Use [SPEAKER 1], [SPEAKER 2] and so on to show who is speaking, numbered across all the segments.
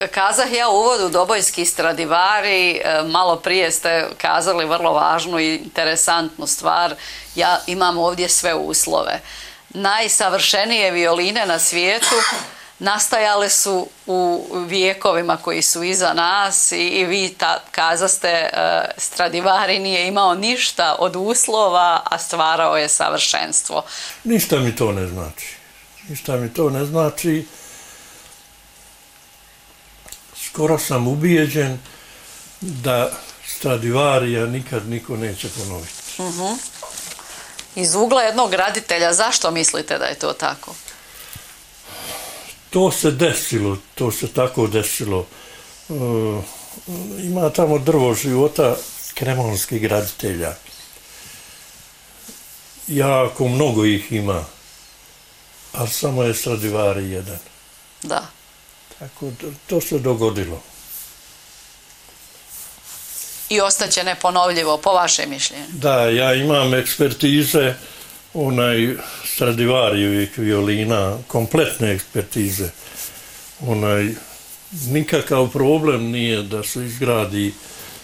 [SPEAKER 1] Kazah ja u uvodu Dobojski Stradivari, malo prije ste kazali vrlo važnu i interesantnu stvar, ja imam ovdje sve uslove. Najsavršenije violine na svijetu nastajale su u vijekovima koji su iza nas i vi kazaste Stradivari nije imao ništa od uslova, a stvarao je savršenstvo.
[SPEAKER 2] Ništa mi to ne znači. Ništa mi to ne znači. Skoro sam ubijeđen da Stradivarija nikad niko neće ponoviti.
[SPEAKER 1] Iz ugla jednog graditelja, zašto mislite da je to tako?
[SPEAKER 2] To se desilo, to se tako desilo. Ima tamo drvo života kremonskih graditelja. Jako mnogo ih ima, ali samo je Stradivari jedan.
[SPEAKER 1] Da.
[SPEAKER 2] Tako, to se dogodilo.
[SPEAKER 1] I ostaće neponovljivo, po vašem mišljenju?
[SPEAKER 2] Da, ja imam ekspertize Stradivarijevih violina, kompletne ekspertize. Nikakav problem nije da se izgradi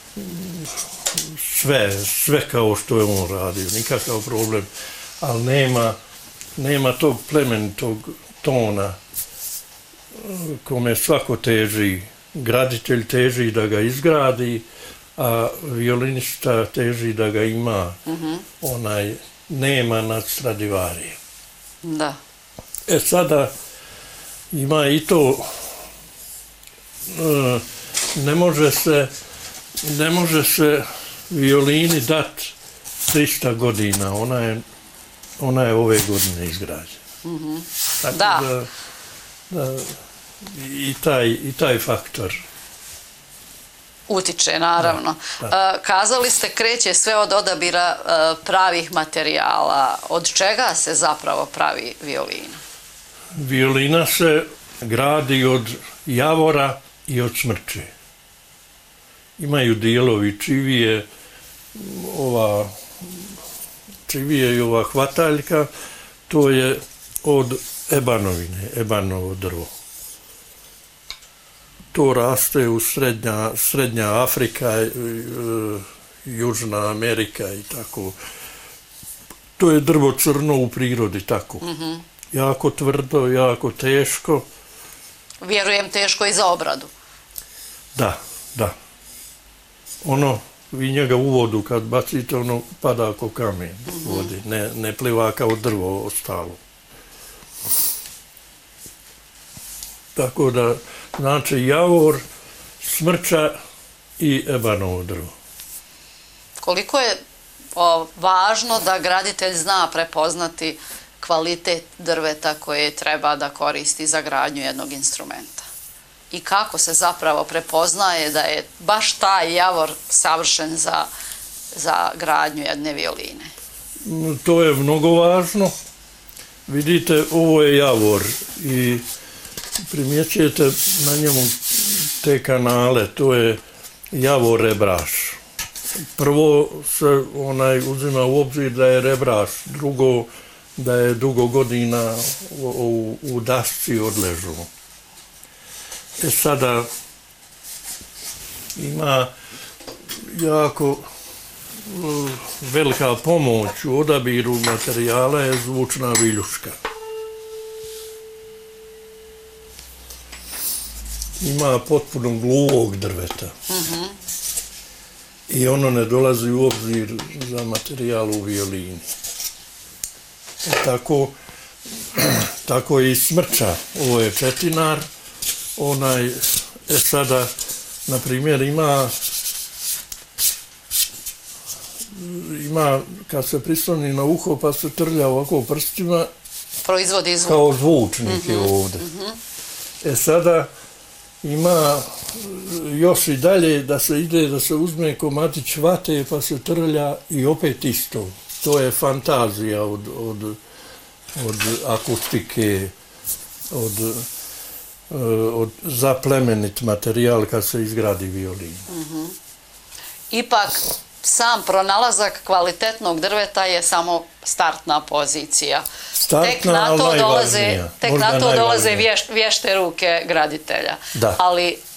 [SPEAKER 2] sve kao što je on radio, nikakav problem, ali nema tog plemenitog tona kome svako teži. Graditelj teži da ga izgradi, a violinista teži da ga ima. Nema nad Stradivarije.
[SPEAKER 1] Da.
[SPEAKER 2] Sada ima i to, ne može se violini dat 300 godina, ona je ove godine izgrađena. Tako da i taj faktor
[SPEAKER 1] utiče, naravno. Kazali ste, kreće sve od odabira pravih materijala. Od čega se zapravo pravi violina?
[SPEAKER 2] Violina se gradi od javora i od smrče. Imaju dijelovi čivije, čivije i ova hvataljka, to je od ebanovine, ebanovo drvo. To raste u Srednja Afrika, Južna Amerika i tako. To je drvo crno u prirodi, tako. Jako tvrdo, jako teško.
[SPEAKER 1] Vjerujem teško i za obradu.
[SPEAKER 2] Da. Vi njega u vodu kad bacite, ono pada ako kamen u vodi. Ne pliva kao drvo ostalo. Tako da, znači javor, smrča i ebanovo drvo.
[SPEAKER 1] Koliko je važno da graditelj zna prepoznati kvalitet drveta koje treba da koristi za gradnju jednog instrumenta? I kako se zapravo prepoznaje da je baš taj javor savršen za gradnju jedne violine?
[SPEAKER 2] To je mnogo važno. Vidite, ovo je javor i primjećujete na njemu te kanale, to je javor rebraš. Prvo se uzima u obzir da je rebraš, drugo da je dugo godina u dašci odležu. Sada ima jako velika pomoć u odabiru materijala je zvučna viljuška. Ima potpuno gluvog drveta. I ono ne dolazi u obzir za materijal u violini. Tako i smrča. Ovo je četinar. Sada, na primjer, ima kad se prisloni na uho pa se trlja ovako prstima,
[SPEAKER 1] proizvodi zvuk.
[SPEAKER 2] Kao zvučnik je ovdje. Sada ima još i dalje da se ide, da se uzme komadić vate pa se trlja i opet isto. To je fantazija od akustike, za plemenit materijal kad se izgradi violin.
[SPEAKER 1] Ipak, sam pronalazak kvalitetnog drveta je samo startna pozicija. Tek na to dolaze vješte ruke graditelja.
[SPEAKER 2] Da.
[SPEAKER 1] Ali